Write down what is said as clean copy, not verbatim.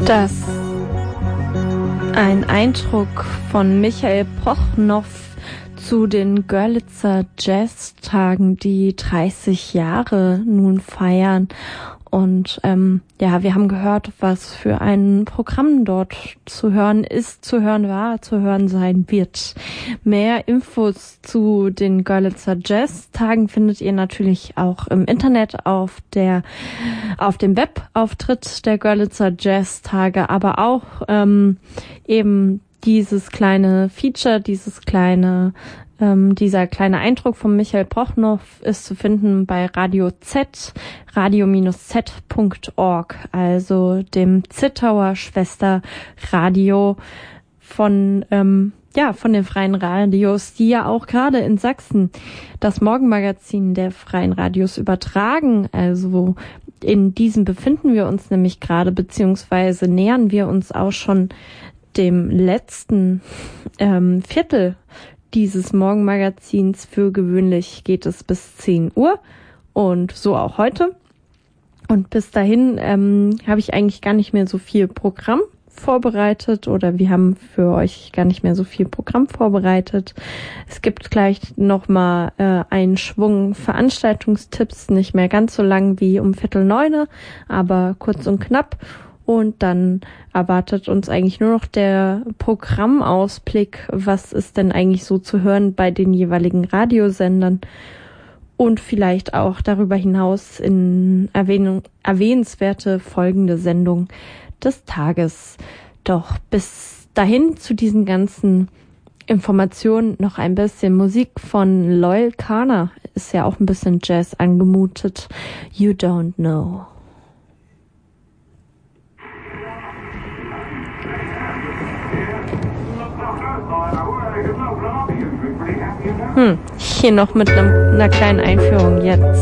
Das ein Eindruck von Michael Prochnow zu den Görlitzer Jazztagen, die 30 Jahre nun feiern. Und wir haben gehört, was für ein Programm dort zu hören ist, zu hören war, zu hören sein wird. Mehr Infos zu den Görlitzer Jazztagen findet ihr natürlich auch im Internet auf dem Webauftritt der Görlitzer Jazztage, aber auch eben dieses kleine Feature, dieser kleine Eindruck von Michael Prochnow ist zu finden bei Radio Z, radio-z.org, also dem Zittauer Schwesterradio von den freien Radios, die ja auch gerade in Sachsen das Morgenmagazin der freien Radios übertragen. Also in diesem befinden wir uns nämlich gerade, beziehungsweise nähern wir uns auch schon dem letzten Viertel dieses Morgenmagazins. Für gewöhnlich geht es bis 10 Uhr und so auch heute. Und bis dahin habe ich eigentlich gar nicht mehr so viel Programm vorbereitet, oder wir haben für euch gar nicht mehr so viel Programm vorbereitet. Es gibt gleich nochmal einen Schwung Veranstaltungstipps, nicht mehr ganz so lang wie um 8:45, aber kurz und knapp. Und dann erwartet uns eigentlich nur noch der Programmausblick. Was ist denn eigentlich so zu hören bei den jeweiligen Radiosendern? Und vielleicht auch darüber hinaus in erwähnenswerte folgende Sendung des Tages. Doch bis dahin zu diesen ganzen Informationen noch ein bisschen Musik von Loyal Kana. Ist ja auch ein bisschen Jazz angemutet. You Don't Know. Hier noch mit einer kleinen Einführung jetzt.